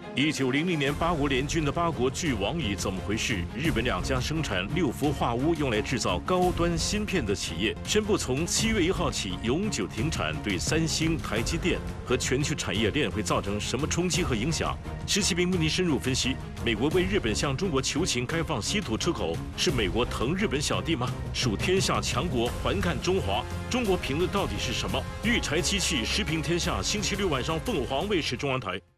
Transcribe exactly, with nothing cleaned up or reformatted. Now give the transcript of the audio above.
一九零零年八国联军的八国俱亡矣，怎么回事？日本两家生产六氟化钨用来制造高端芯片的企业宣布，从七月一号起永久停产，对三星、台积电和全球产业链会造成什么冲击和影响？十七名为您深入分析。美国为日本向中国求情开放稀土出口，是美国疼日本小弟吗？属天下强国，环看中华。中国评论到底是什么？育才机器时评天下，星期六晚上凤凰卫视中央台。